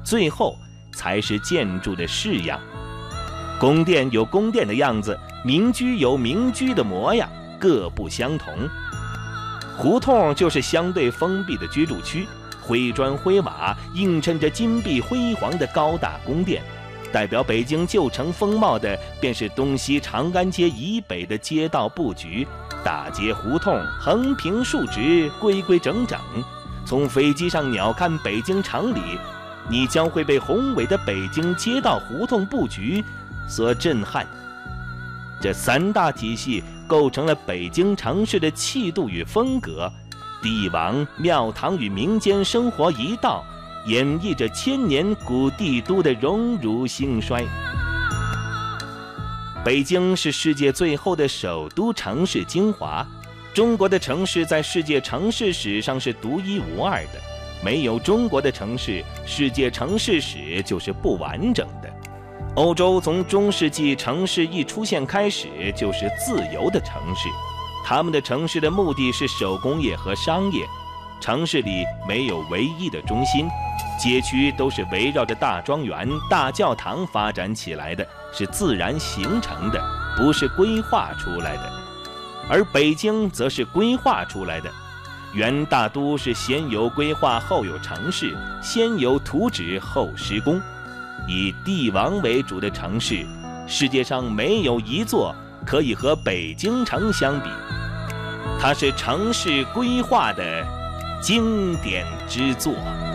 最后才是建筑的式样。宫殿有宫殿的样子，民居有民居的模样，各不相同。胡同就是相对封闭的居住区，灰砖灰瓦映衬着金碧辉煌的高大宫殿。代表北京旧城风貌的便是东西长安街以北的街道布局，大街胡同横平竖直，规规整整。从飞机上鸟瞰北京城里，你将会被宏伟的北京街道胡同布局所震撼。这三大体系构成了北京城市的气度与风格，帝王庙堂与民间生活一道，演绎着千年古帝都的荣辱兴衰。北京是世界最后的首都城市精华，中国的城市在世界城市史上是独一无二的，没有中国的城市，世界城市史就是不完整的。欧洲从中世纪城市一出现开始就是自由的城市，他们的城市的目的是手工业和商业，城市里没有唯一的中心，街区都是围绕着大庄园、大教堂发展起来的，是自然形成的，不是规划出来的。而北京则是规划出来的，原大都是先有规划后有城市，先有图纸后施工。以帝王为主的城市，世界上没有一座可以和北京城相比，它是城市规划的经典之作。